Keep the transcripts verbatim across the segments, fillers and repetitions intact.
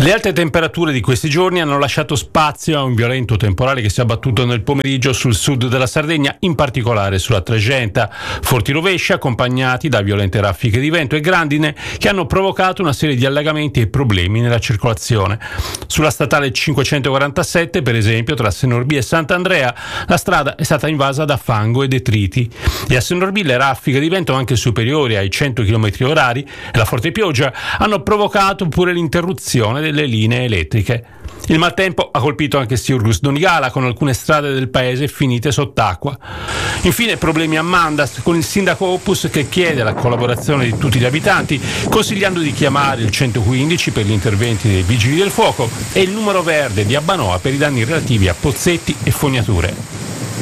Le alte temperature di questi giorni hanno lasciato spazio a un violento temporale che si è abbattuto nel pomeriggio sul sud della Sardegna, in particolare sulla Tregenta. Forti rovesci accompagnati da violente raffiche di vento e grandine che hanno provocato una serie di allagamenti e problemi nella circolazione. Sulla statale cinquecentoquarantasette, per esempio, tra Senorbi e Sant'Andrea, la strada è stata invasa da fango e detriti. E a Senorbi le raffiche di vento, anche superiori ai cento chilometri orari, e la forte pioggia hanno provocato pure l'interruzione delle linee elettriche. Il maltempo ha colpito anche Stiurgus Donigala, con alcune strade del paese finite sott'acqua. Infine problemi a Mandas, con il sindaco Opus che chiede la collaborazione di tutti gli abitanti, consigliando di chiamare il centoquindici per gli interventi dei vigili del fuoco e il numero verde di Abbanoa per i danni relativi a pozzetti e fognature.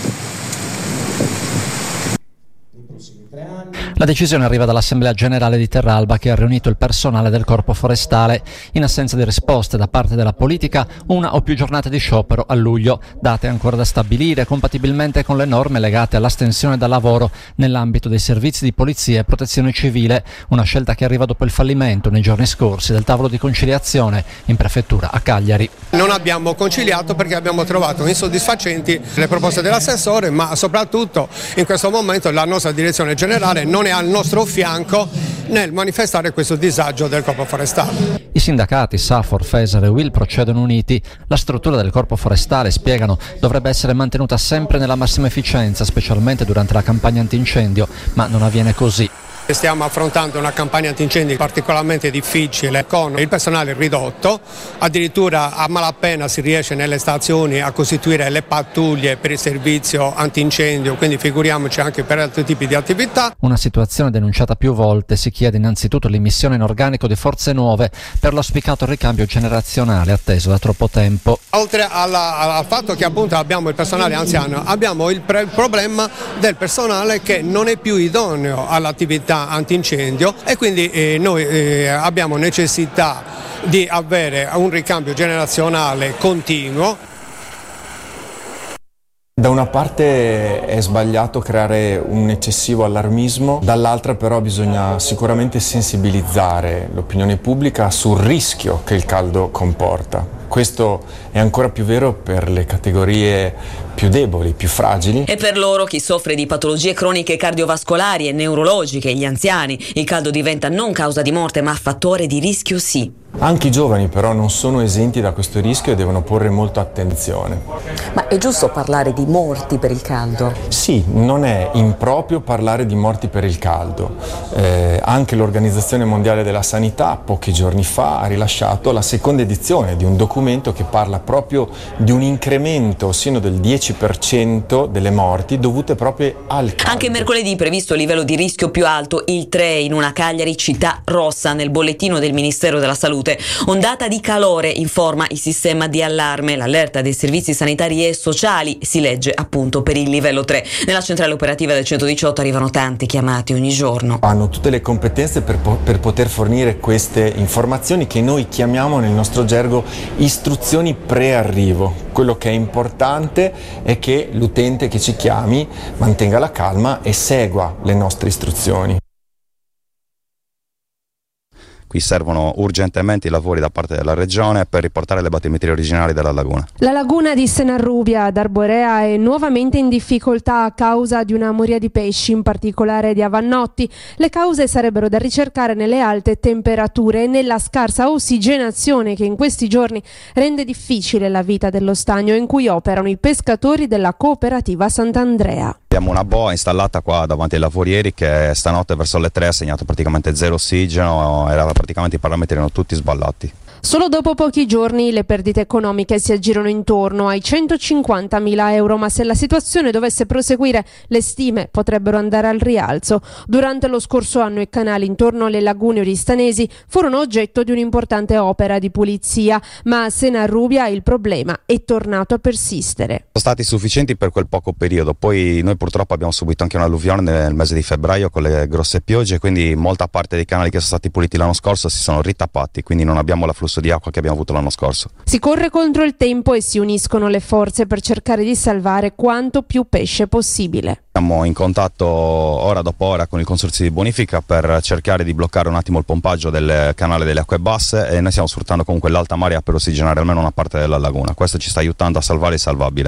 La decisione arriva dall'Assemblea Generale di Terralba, che ha riunito il personale del Corpo Forestale. In assenza di risposte da parte della politica, una o più giornate di sciopero a luglio, date ancora da stabilire compatibilmente con le norme legate all'astensione dal lavoro nell'ambito dei servizi di polizia e protezione civile, una scelta che arriva dopo il fallimento nei giorni scorsi del tavolo di conciliazione in prefettura a Cagliari. Non abbiamo conciliato perché abbiamo trovato insoddisfacenti le proposte dell'assessore, ma soprattutto in questo momento la nostra direzione generale non è al nostro fianco nel manifestare questo disagio del Corpo Forestale. I sindacati Safor, Feser e Will procedono uniti. La struttura del Corpo Forestale, spiegano, dovrebbe essere mantenuta sempre nella massima efficienza, specialmente durante la campagna antincendio, ma non avviene così. Stiamo affrontando una campagna antincendi particolarmente difficile con il personale ridotto, addirittura a malapena si riesce nelle stazioni a costituire le pattuglie per il servizio antincendio, quindi figuriamoci anche per altri tipi di attività. Una situazione denunciata più volte. Si chiede innanzitutto l'immissione in organico di forze nuove per l'auspicato ricambio generazionale atteso da troppo tempo. Oltre alla, al fatto che appunto abbiamo il personale anziano, abbiamo il, pre- il problema del personale che non è più idoneo all'attività antincendio e quindi eh, noi eh, abbiamo necessità di avere un ricambio generazionale continuo. Da una parte è sbagliato creare un eccessivo allarmismo, dall'altra però bisogna sicuramente sensibilizzare l'opinione pubblica sul rischio che il caldo comporta. Questo è ancora più vero per le categorie più deboli, più fragili. E per loro, chi soffre di patologie croniche cardiovascolari e neurologiche, gli anziani, il caldo diventa non causa di morte ma fattore di rischio sì. Anche i giovani però non sono esenti da questo rischio e devono porre molta attenzione. Ma è giusto parlare di morti per il caldo? Sì, non è improprio parlare di morti per il caldo. Eh, anche l'Organizzazione Mondiale della Sanità pochi giorni fa ha rilasciato la seconda edizione di un documento che parla proprio di un incremento sino del dieci per cento delle morti dovute proprio al caldo. Anche mercoledì previsto livello di rischio più alto, il tre, in una Cagliari città rossa nel bollettino del Ministero della Salute. Ondata di calore, informa il sistema di allarme. L'allerta dei servizi sanitari e sociali si legge appunto per il livello tre. Nella centrale operativa del centodiciotto arrivano tanti chiamati ogni giorno. Hanno tutte le competenze per, po- per poter fornire queste informazioni che noi chiamiamo nel nostro gergo istruzioni pre-arrivo. Quello che è importante è che l'utente che ci chiami mantenga la calma e segua le nostre istruzioni. Qui servono urgentemente i lavori da parte della Regione per riportare le battimetrie originali della laguna. La laguna di Senarrubia ad Arborea è nuovamente in difficoltà a causa di una moria di pesci, in particolare di avannotti. Le cause sarebbero da ricercare nelle alte temperature e nella scarsa ossigenazione che in questi giorni rende difficile la vita dello stagno in cui operano i pescatori della cooperativa Sant'Andrea. Abbiamo una boa installata qua davanti ai lavorieri che stanotte verso le tre ha segnato praticamente zero ossigeno, era praticamente i parametri erano tutti sballati. Solo dopo pochi giorni le perdite economiche si aggirano intorno ai centocinquantamila euro, ma se la situazione dovesse proseguire le stime potrebbero andare al rialzo. Durante lo scorso anno i canali intorno alle lagune oristanesi furono oggetto di un'importante opera di pulizia, ma a Senarrubia il problema è tornato a persistere. Sono stati sufficienti per quel poco periodo, poi noi purtroppo abbiamo subito anche un'alluvione nel mese di febbraio con le grosse piogge, quindi molta parte dei canali che sono stati puliti l'anno scorso si sono ritappati, quindi non abbiamo l'afflusso flusso di acqua che abbiamo avuto l'anno scorso. Si corre contro il tempo e si uniscono le forze per cercare di salvare quanto più pesce possibile. Siamo in contatto ora dopo ora con il consorzio di bonifica per cercare di bloccare un attimo il pompaggio del canale delle acque basse, e noi stiamo sfruttando comunque l'alta marea per ossigenare almeno una parte della laguna. Questo ci sta aiutando a salvare il salvabile.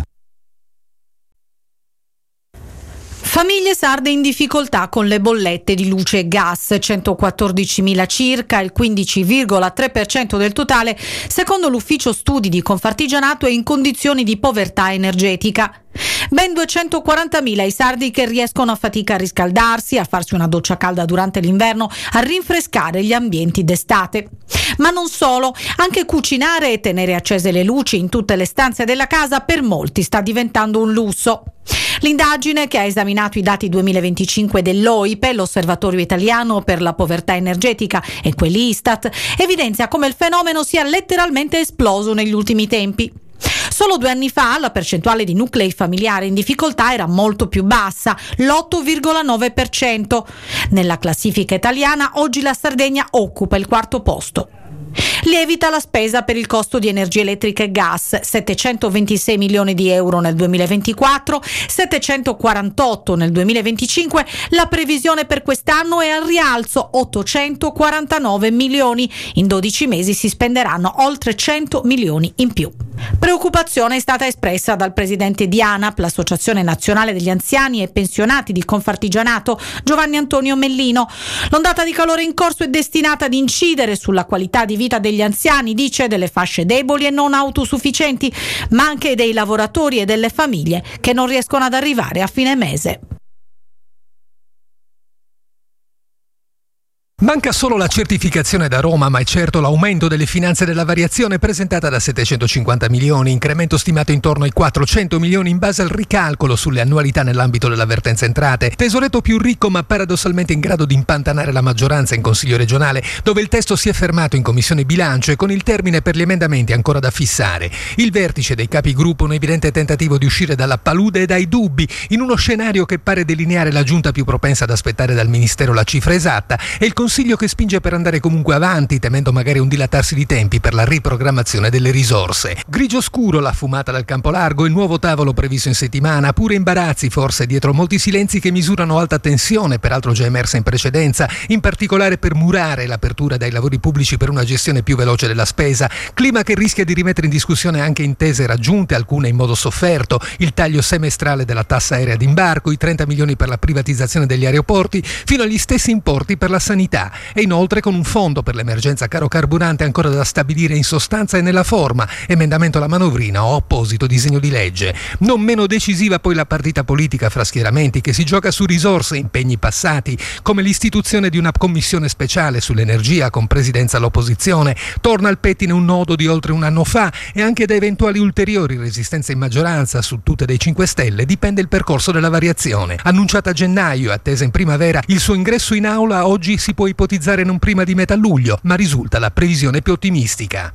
Famiglie sarde in difficoltà con le bollette di luce e gas, centoquattordicimila circa, il quindici virgola tre per cento del totale, secondo l'ufficio studi di Confartigianato è in condizioni di povertà energetica. Ben duecentoquarantamila i sardi che riescono a fatica a riscaldarsi, a farsi una doccia calda durante l'inverno, a rinfrescare gli ambienti d'estate. Ma non solo, anche cucinare e tenere accese le luci in tutte le stanze della casa per molti sta diventando un lusso. L'indagine, che ha esaminato i dati duemilaventicinque dell'O I P E, l'Osservatorio Italiano per la Povertà Energetica, e quelli Istat, evidenzia come il fenomeno sia letteralmente esploso negli ultimi tempi. Solo due anni fa la percentuale di nuclei familiari in difficoltà era molto più bassa, l'otto virgola nove per cento. Nella classifica italiana oggi la Sardegna occupa il quarto posto. Lievita la spesa per il costo di energia elettrica e gas, settecentoventisei milioni di euro nel duemilaventiquattro, settecentoquarantotto nel duemilaventicinque, la previsione per quest'anno è al rialzo, ottocentoquarantanove milioni, in dodici mesi si spenderanno oltre cento milioni in più. Preoccupazione è stata espressa dal presidente di ANAP, l'Associazione Nazionale degli Anziani e Pensionati di Confartigianato, Giovanni Antonio Mellino. L'ondata di calore in corso è destinata ad incidere sulla qualità di vita degli anziani, dice, delle fasce deboli e non autosufficienti, ma anche dei lavoratori e delle famiglie che non riescono ad arrivare a fine mese. Manca solo la certificazione da Roma, ma è certo l'aumento delle finanze della variazione presentata da settecentocinquanta milioni, incremento stimato intorno ai quattrocento milioni in base al ricalcolo sulle annualità nell'ambito dell'avvertenza entrate. Tesoretto più ricco ma paradossalmente in grado di impantanare la maggioranza in Consiglio regionale, dove il testo si è fermato in Commissione Bilancio e con il termine per gli emendamenti ancora da fissare. Il vertice dei capigruppo, un evidente tentativo di uscire dalla palude e dai dubbi, in uno scenario che pare delineare la giunta più propensa ad aspettare dal Ministero la cifra esatta, e il Consiglio che spinge per andare comunque avanti, temendo magari un dilatarsi di tempi per la riprogrammazione delle risorse. Grigio scuro la fumata dal campo largo, il nuovo tavolo previsto in settimana, pure imbarazzi forse dietro molti silenzi che misurano alta tensione, peraltro già emersa in precedenza, in particolare per murare l'apertura dai lavori pubblici per una gestione più veloce della spesa, clima che rischia di rimettere in discussione anche intese raggiunte, alcune in modo sofferto, il taglio semestrale della tassa aerea d'imbarco, i trenta milioni per la privatizzazione degli aeroporti, fino agli stessi importi per la sanità. E inoltre con un fondo per l'emergenza caro carburante ancora da stabilire in sostanza e nella forma, emendamento alla manovrina o apposito disegno di legge. Non meno decisiva poi la partita politica fra schieramenti che si gioca su risorse e impegni passati, come l'istituzione di una commissione speciale sull'energia con presidenza all'opposizione. Torna al pettine un nodo di oltre un anno fa e anche da eventuali ulteriori resistenze in maggioranza su tutte dei cinque Stelle dipende il percorso della variazione. Annunciata a gennaio e attesa in primavera, il suo ingresso in aula oggi si può ipotizzare non prima di metà luglio, ma risulta la previsione più ottimistica.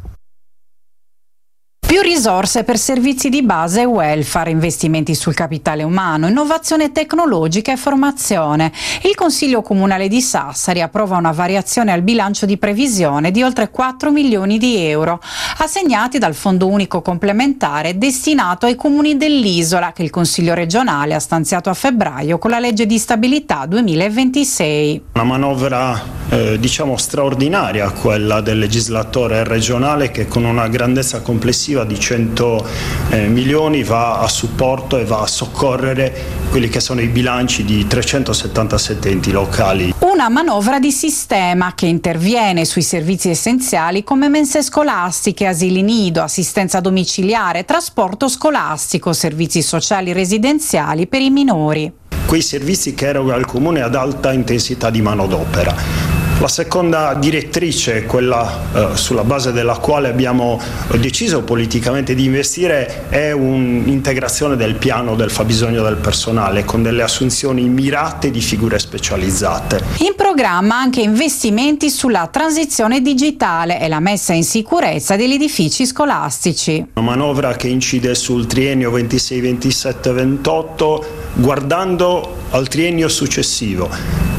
Più risorse per servizi di base e welfare, investimenti sul capitale umano, innovazione tecnologica e formazione. Il Consiglio Comunale di Sassari approva una variazione al bilancio di previsione di oltre quattro milioni di euro, assegnati dal Fondo Unico Complementare destinato ai comuni dell'isola, che il Consiglio regionale ha stanziato a febbraio con la legge di stabilità duemilaventisei. Una manovra eh, diciamo straordinaria, quella del legislatore regionale, che con una grandezza complessiva di cento eh, milioni va a supporto e va a soccorrere quelli che sono i bilanci di trecentosettantasette enti locali. Una manovra di sistema che interviene sui servizi essenziali come mense scolastiche, asili nido, assistenza domiciliare, trasporto scolastico, servizi sociali residenziali per i minori. Quei servizi che eroga il Comune ad alta intensità di manodopera. La seconda direttrice, quella eh, sulla base della quale abbiamo deciso politicamente di investire, è un'integrazione del piano del fabbisogno del personale con delle assunzioni mirate di figure specializzate. In programma anche investimenti sulla transizione digitale e la messa in sicurezza degli edifici scolastici. Una manovra che incide sul triennio ventisei ventisette ventotto guardando al triennio successivo,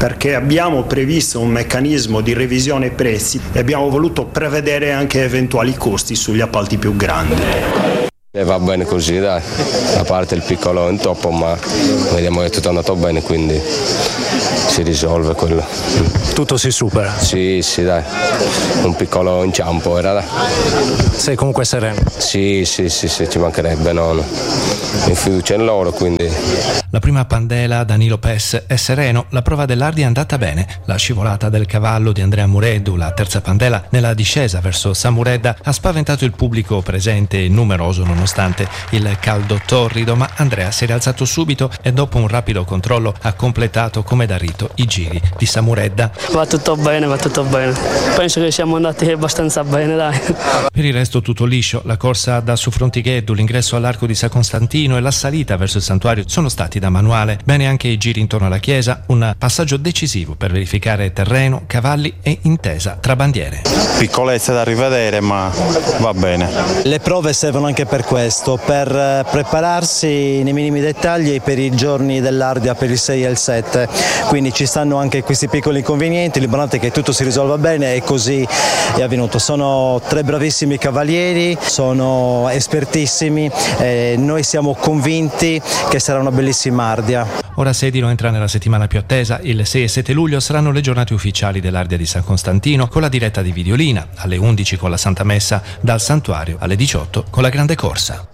perché abbiamo previsto un meccanismo di revisione prezzi e abbiamo voluto prevedere anche eventuali costi sugli appalti più grandi. E va bene così, dai, a parte il piccolo intoppo, ma vediamo che è tutto andato bene, quindi si risolve quello. Tutto si supera? Sì, sì, dai, un piccolo inciampo era, dai. Sei comunque sereno? Sì, sì, sì, sì, ci mancherebbe, no, no. Mi fiducia in loro, quindi... La prima pandela, Danilo Pes, è sereno, la prova dell'Ardi è andata bene. La scivolata del cavallo di Andrea Mureddu, la terza pandela, nella discesa verso Samuredda, ha spaventato il pubblico presente e numeroso nonostante il caldo torrido, ma Andrea si è rialzato subito e dopo un rapido controllo ha completato come da rito i giri di Samuredda. Va tutto bene, va tutto bene. Penso che siamo andati abbastanza bene, dai. Per il resto tutto liscio, la corsa da su Frontigheddu, l'ingresso all'Arco di San Costantino e la salita verso il santuario sono stati da manuale. Bene anche i giri intorno alla chiesa, un passaggio decisivo per verificare terreno, cavalli e intesa tra bandiere. Piccolezze da rivedere, ma va bene. Le prove servono anche per questo, per prepararsi nei minimi dettagli per i giorni dell'Ardia, per il sei e il sette, quindi ci stanno anche questi piccoli inconvenienti, l'importante è che tutto si risolva bene e così è avvenuto. Sono tre bravissimi cavalieri, sono espertissimi e noi siamo convinti che sarà una bellissima Ardia. Ora Sedilo entra nella settimana più attesa, il sei e sette luglio saranno le giornate ufficiali dell'Ardia di San Costantino con la diretta di Videolina, alle undici con la Santa Messa, dal santuario alle diciotto con la grande corsa.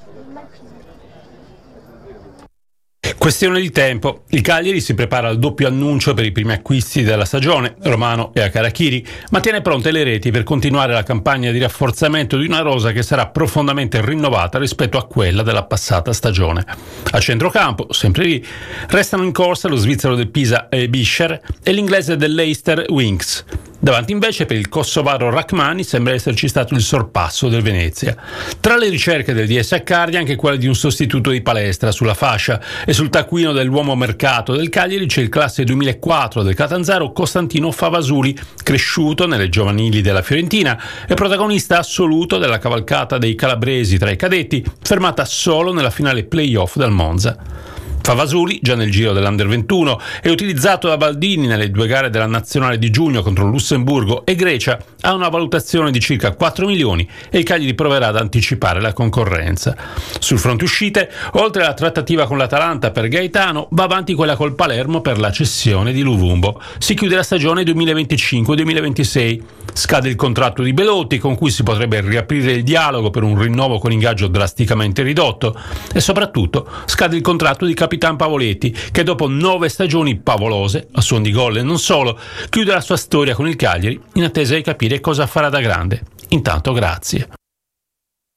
Questione di tempo. Il Cagliari si prepara al doppio annuncio per i primi acquisti della stagione, Romano e Acarachiri, ma tiene pronte le reti per continuare la campagna di rafforzamento di una rosa che sarà profondamente rinnovata rispetto a quella della passata stagione. A centrocampo, sempre lì, restano in corsa lo svizzero del Pisa e Bischer e l'inglese del Leicester Winks. Davanti invece per il kosovaro Rachmani sembra esserci stato il sorpasso del Venezia. Tra le ricerche del D S Accardi anche quella di un sostituto di Palestra sulla fascia e sul taccuino dell'uomo mercato del Cagliari c'è il classe duemilaquattro del Catanzaro Costantino Favasuli, cresciuto nelle giovanili della Fiorentina e protagonista assoluto della cavalcata dei calabresi tra i cadetti, fermata solo nella finale playoff del Monza. Favasuli, già nel giro dell'Under ventuno e utilizzato da Baldini nelle due gare della nazionale di giugno contro Lussemburgo e Grecia, ha una valutazione di circa quattro milioni e il Cagliari proverà ad anticipare la concorrenza. Sul fronte uscite, oltre alla trattativa con l'Atalanta per Gaetano, va avanti quella col Palermo per la cessione di Luvumbo. Si chiude la stagione duemilaventicinque duemilaventisei. Scade il contratto di Belotti, con cui si potrebbe riaprire il dialogo per un rinnovo con ingaggio drasticamente ridotto, e soprattutto scade il contratto di Capitan Pavoletti, che dopo nove stagioni pavolose, a suon di gol e non solo, chiude la sua storia con il Cagliari in attesa di capire cosa farà da grande. Intanto grazie.